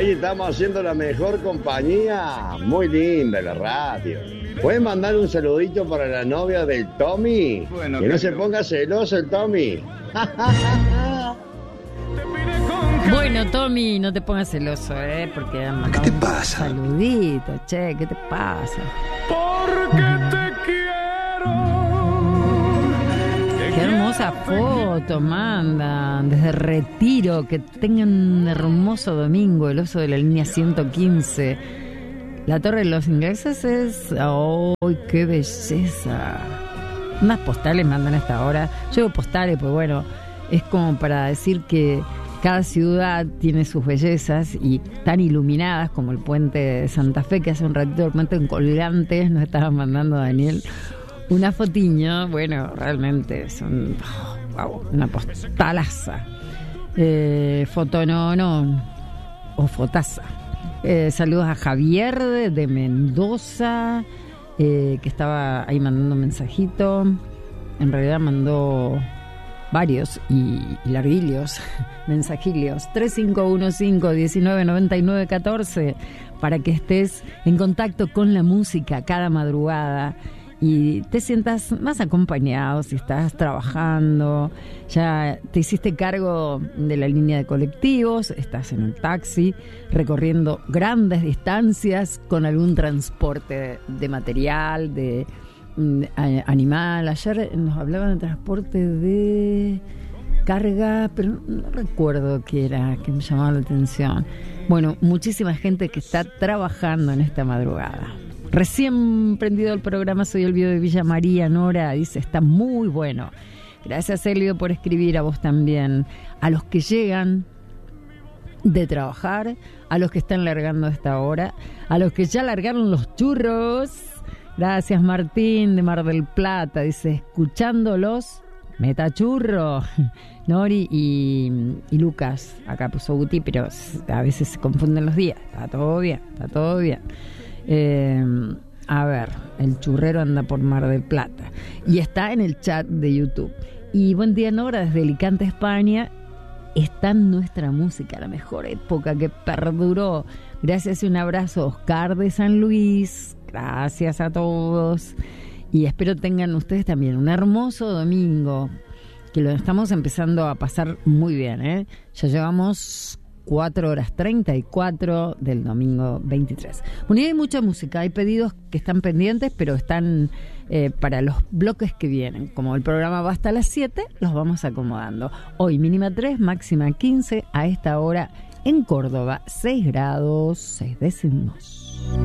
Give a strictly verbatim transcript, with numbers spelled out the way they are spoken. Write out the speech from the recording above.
Ahí estamos haciendo la mejor compañía. Muy linda la radio. ¿Pueden mandar un saludito para la novia del Tommy? Bueno, que no claro. se ponga celoso el Tommy. Bueno, Tommy, no te pongas celoso, ¿eh? Porque han mandado ¿Qué te un pasa? saludito, che, ¿qué te pasa? Porque te quiero. Qué hermosa foto mandan desde Retiro. Que tengan un hermoso domingo. El oso de la línea ciento quince. La Torre de los Ingleses es... ¡Ay, qué belleza! Unas postales mandan a esta hora. Yo digo postales, pues bueno, es como para decir que cada ciudad tiene sus bellezas y tan iluminadas como el puente de Santa Fe, que hace un ratito el puente en Colgantes nos estaba mandando Daniel una fotiño. Bueno, realmente son oh, wow, una postalaza. Eh, fotononon o fotaza. Eh, saludos a Javier de, de Mendoza, eh, que estaba ahí mandando un mensajito. En realidad mandó varios y, y larguillos, mensajilios. tres cinco uno cinco, uno nueve nueve nueve uno cuatro para que estés en contacto con la música cada madrugada y te sientas más acompañado si estás trabajando, ya te hiciste cargo de la línea de colectivos, estás en un taxi recorriendo grandes distancias con algún transporte de, de material, de animal. Ayer nos hablaban de transporte de carga, pero no recuerdo qué era, que me llamaba la atención. Bueno, muchísima gente que está trabajando en esta madrugada. Recién prendido el programa, soy Elvio de Villa María. Nora dice, está muy bueno. Gracias, Elvio, por escribir, a vos también. A los que llegan de trabajar, a los que están largando a esta hora, a los que ya largaron los churros. Gracias, Martín de Mar del Plata. Dice, escuchándolos, metachurro. Nori y, y Lucas. Acá puso Guti, pero a veces se confunden los días. Está todo bien, está todo bien. Eh, a ver, el churrero anda por Mar del Plata. Y está en el chat de YouTube. Y buen día, Nora, desde Alicante, España. Está nuestra música, la mejor época que perduró. Gracias y un abrazo, Oscar de San Luis. Gracias a todos y espero tengan ustedes también un hermoso domingo, que lo estamos empezando a pasar muy bien, ¿eh? Ya llevamos cuatro horas treinta y cuatro del domingo veintitrés. Bueno, y hay mucha música, hay pedidos que están pendientes, pero están eh, para los bloques que vienen. Como el programa va hasta las siete, los vamos acomodando. Hoy mínima tres, máxima quince, a esta hora en Córdoba, seis grados, seis décimos.